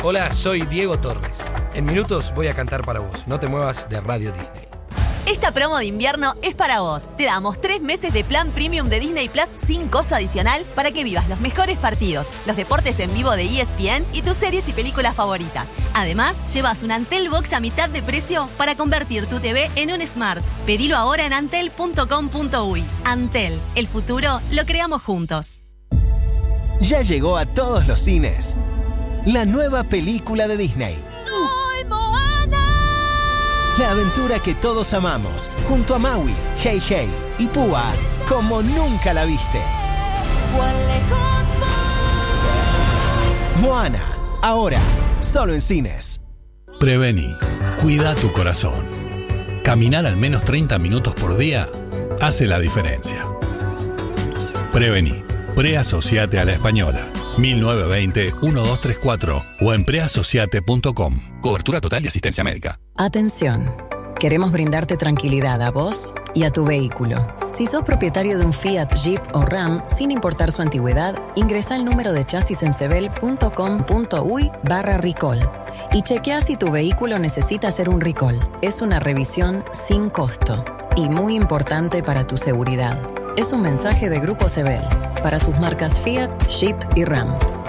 Hola, soy Diego Torres. En minutos voy a cantar para vos. No te muevas de Radio Disney. Esta promo de invierno es para vos. Te damos 3 meses de plan premium de Disney Plus sin costo adicional para que vivas los mejores partidos, los deportes en vivo de ESPN y tus series y películas favoritas. Además, llevas un Antel Box a mitad de precio para convertir tu TV en un Smart. Pedilo ahora en antel.com.uy. Antel, el futuro lo creamos juntos. Ya llegó a todos los cines la nueva película de Disney. ¡Soy Moana! La aventura que todos amamos, junto a Maui, Hey Hey y Púa, como nunca la viste. Moana, ahora, solo en cines. Prevení, cuida tu corazón. Caminar al menos 30 minutos por día hace la diferencia. Prevení, preasociate a la Española. 1920-1234 o en preasociate.com. Cobertura total y asistencia médica. Atención. Queremos brindarte tranquilidad a vos y a tu vehículo. Si sos propietario de un Fiat, Jeep o Ram, sin importar su antigüedad, ingresa el número de chasis en sebel.com.uy/recall y chequea si tu vehículo necesita hacer un recall. Es una revisión sin costo y muy importante para tu seguridad. Es un mensaje de Grupo Sebel para sus marcas Fiat, Jeep y Ram.